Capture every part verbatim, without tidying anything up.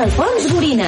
Alfons Gorina.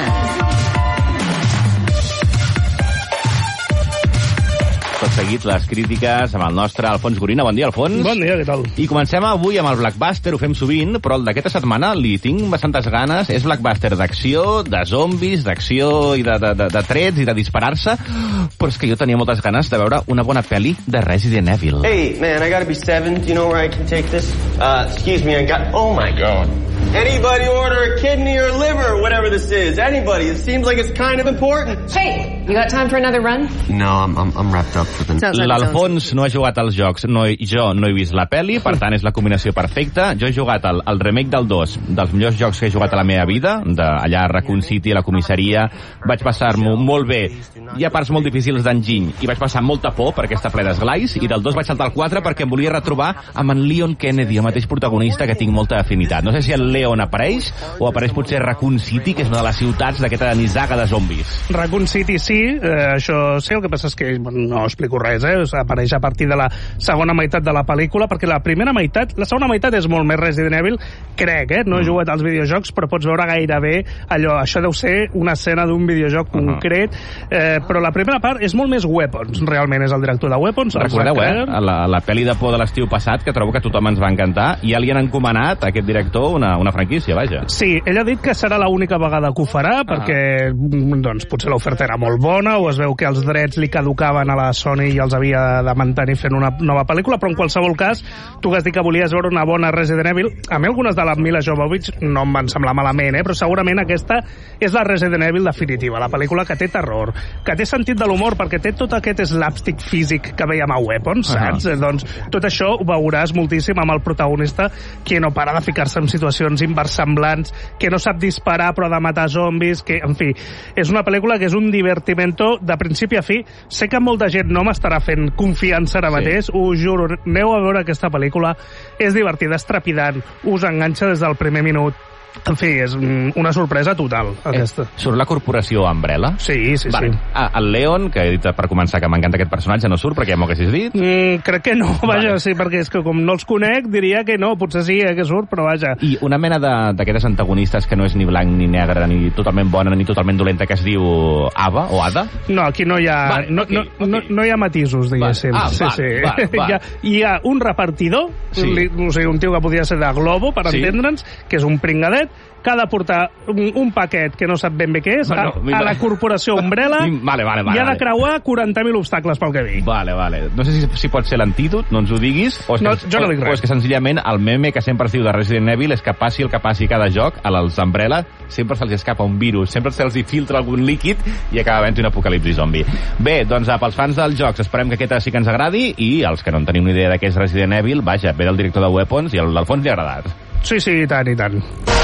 Tot seguit, les crítiques amb el nostre Alfons Gorina. Bon dia, Alfons. Bon dia, què tal? I comencem avui amb el blockbuster, ho fem sovint, però el d'aquesta setmana li tinc bastantes ganes. És blockbuster d'acció, de zombis, d'acció i de, de, de, de trets i de disparar-se, però és que jo tenia moltes ganes de veure una bona pel·li de Resident Evil. Hey, man, I gotta be seven. Do you know where I can take this? Uh, excuse me, I got... Oh, my God. Anybody order a kidney or liver, whatever this is? Anybody? It seems like it's kind of important. Hey, you got time for another run? No, I'm, I'm, I'm wrapped up for the... L'Alfons no ha jugat als jocs, no, jo no he vist la pel·li, per tant és la combinació perfecta. Jo he jugat al, al remake del dos, dels millors jocs que he jugat a la meva vida, de allà a Raccoon City, a la comissaria. Vaig passar-m'ho molt bé. Hi ha parts molt difícils d'enginy i vaig passar molta por perquè està ple d'esglais, i del dos vaig saltar al quatre perquè em volia retrobar amb en Leon Kennedy, el mateix protagonista, que tinc molta afinitat. No sé si el Leon apareix o apareix potser Raccoon City, que és una de les ciutats d'aquesta nissaga de zombis. Raccoon City sí, eh, això sé, el que passa és que bueno, no explico res, eh? Apareix a partir de la segona meitat de la pel·lícula, perquè la primera meitat, la segona meitat és molt més Resident Evil, crec, eh? No he jugat als videojocs, però pots veure gairebé allò, això deu ser una escena d'un videojoc uh -huh. concret, eh, però la primera part és molt més Weapons, realment és el director de Weapons. Recordeu, eh? A la, a la pel·li de por de l'estiu passat, que trobo que tothom ens va encantar, ja li han encomanat a aquest director una, una franquícia, vaja. Sí, ell ha dit que serà l'única vegada que ho farà, ah. perquè doncs, potser l'oferta era molt bona, o es veu que els drets li caducaven a la Sony i els havia de mantenir fent una nova pel·lícula, però en qualsevol cas, tu que has dit que volies veure una bona Resident Evil, a mi algunes de la Mila Jovovich no em van semblar malament, eh? Però segurament aquesta és la Resident Evil definitiva, la pel·lícula que té terror, que té sentit de l'humor, perquè té tot aquest slapstick físic que veiem a Weapons, saps? Uh -huh. Doncs tot això ho veuràs moltíssim amb el protagonista, que no para de ficar-se en situacions inversemblants, que no sap disparar però ha de matar zombis, que, en fi, és una pel·lícula que és un divertimento de principi a fi. Sé que molta gent no m'estarà fent confiança ara mateix, sí. Ho juro, aneu a veure aquesta pel·lícula, és divertida, és trepidant, us enganxa des del primer minut. En fi, és una sorpresa total, aquesta. Eh, surt la corporació Umbrella? Sí, sí, vale. sí. Ah, el Leon, que he dit per començar que m'encanta aquest personatge, no surt, perquè ja m'ho haguessis dit? Mm, crec que no, vaja, vale. Sí, perquè és que com no els conec, diria que no, potser sí eh, que surt, però vaja. I una mena d'aquestes antagonistes que no és ni blanc ni negre, ni totalment bona, ni totalment dolenta, que es diu Ava o Ada? No, aquí no hi ha, vale, no, okay, no, okay. no, no hi ha matisos, diguéssim. Vale. Ah, sí, vale, sí. Vale, vale. Hi, ha, hi ha un repartidor, sí. li, o sigui, un tio que podria ser de Globo, per sí. entendre'ns, que és un pringadet, que ha de portar un, un paquet que no sap ben bé què és, bueno, a, a la corporació Umbrella, vale, vale, vale, i ha de vale. creuar quaranta mil obstacles pel que vi. Vale, vale. No sé si, si pot ser l'antídot, no ens ho diguis, o és, no, que, jo no dic o, res. o és que senzillament el meme que sempre es diu de Resident Evil és que passi el que passi cada joc, a les Umbrella sempre se'ls escapa un virus, sempre se'ls hi filtra algun líquid i acaba havent un apocalipsi zombi. Bé, doncs pels fans dels jocs esperem que aquesta sí que ens agradi, i els que no en tenim ni idea de què és Resident Evil, vaja, ve del director de Weapons i l'Alfons li ha agradat. Sí, sí, i tant, i tant.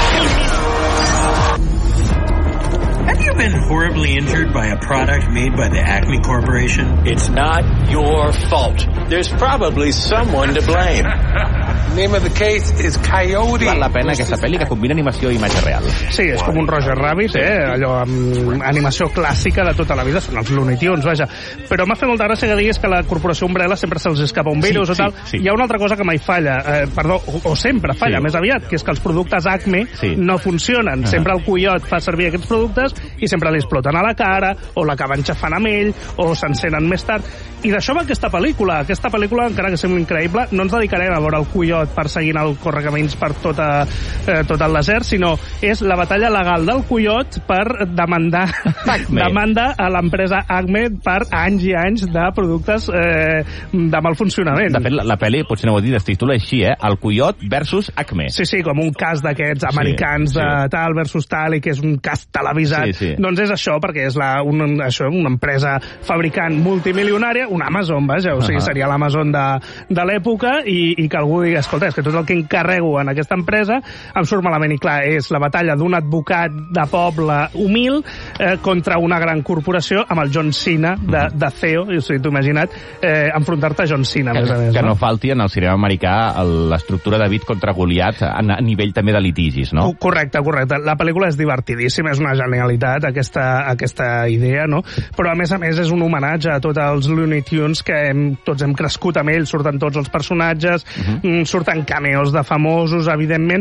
Have you been horribly injured by a product made by the Acme Corporation? It's not your fault. There's probably someone to blame. Name of the case is Coyote. Val la pena aquesta pel·li, que combina animació i imatge real. Sí, és com un Roger Rabbit, eh? Allò amb animació clàssica de tota la vida, són els Looney Tunes, vaja. Però m'ha fet molta gràcia que diguis que la corporació Umbrella sempre se'ls escapa un virus sí, o tal. Sí, sí. Hi ha una altra cosa que mai falla, eh, perdó, o, o sempre falla, sí. més aviat, que és que els productes Acme sí. no funcionen. Sempre el Coyote fa servir aquests productes i sempre li exploten a la cara, o l'acaben xafant amb ell, o s'encenen més tard. I d'això va aquesta pel·lícula. Aquesta pel·lícula, encara que sembla increïble, no ens dedicarem a veure el Coyote perseguint el correcamins per tota, eh, tot el desert, sinó és la batalla legal del Coyote per demandar, demanda a l'empresa Acme per anys i anys de productes eh, de mal funcionament. De fet, la, la pel·li, potser no ho he dit, es titula així, eh? El Coyote versus Acme. Sí, sí, com un cas d'aquests americans sí, sí. de tal versus tal, i que és un cas televisat. Sí, sí. Doncs és això, perquè és la, una, això, una empresa fabricant multimilionària, un Amazon, vaja, o sigui, uh -huh. seria l'Amazon de, de l'època, i, i que algú digui, escolta, és que tot el que encarrego en aquesta empresa em surt malament, i clar, és la batalla d'un advocat de poble humil eh, contra una gran corporació amb el John Cena de, de C E O, o sigui, t'ho imagina't, eh, enfrontar-te a John Cena, a més a més. Que no, no falti en el cinema americà l'estructura de David contra Goliat a, a nivell també de litigis, no? Correcte, correcte. La pel·lícula és divertidíssima, és una genialitat, aquesta, aquesta idea, no? Però, a més a més, és un homenatge a tots els Looney Tunes que hem, tots hem crescut amb ells, surten tots els personatges, uh -huh. surten cameos de famosos, evidentment,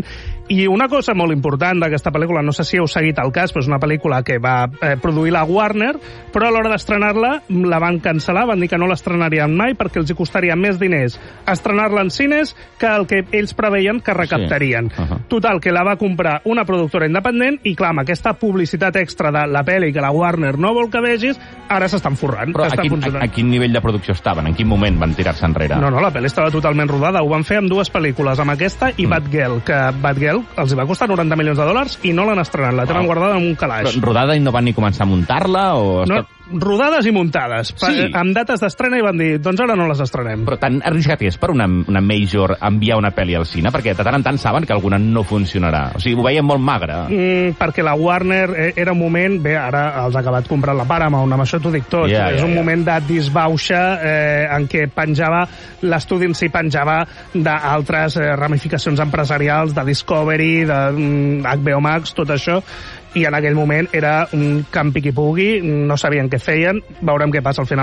I una cosa molt important d'aquesta pel·lícula, no sé si heu seguit el cas, però és una pel·lícula que va eh, produir la Warner, però a l'hora d'estrenar-la la van cancel·lar, van dir que no l'estrenarien mai perquè els hi costaria més diners estrenar-la en cines que el que ells preveien que recaptarien. Sí. Uh -huh. Total, que la va comprar una productora independent i, clar, amb aquesta publicitat extra de la pel·li que la Warner no vol que vegis, ara s'estan forrant. Però a quin, a, a quin nivell de producció estaven? En quin moment van tirar-se enrere? No, no, la pel·li estava totalment rodada. Ho van fer amb dues pel·lícules, amb aquesta i mm. Batgirl, que Batgirl els va costar noranta milions de dòlars i no l'han estrenat, la tenen wow. guardada en un calaix. Però rodada i no van ni començar a muntar-la? O no, rodades i muntades, sí. amb dates d'estrena, i van dir, doncs ara no les estrenem. Però tan arriscat és per una, una major enviar una pel·li al cine? Perquè de tant en tant saben que alguna no funcionarà. O sigui, ho veiem molt magre. Mm, perquè la Warner era un moment... Bé, ara els ha acabat comprant la Paramount, amb això t'ho dic tot. Yeah, és yeah, un yeah. moment de disbauxa eh, en què penjava, l'estudi en si penjava d'altres eh, ramificacions empresarials, de Discovery, de mm, H B O Max, tot això, i en aquell moment era un campi qui pugui, no sabien què feien, veurem què passa al final.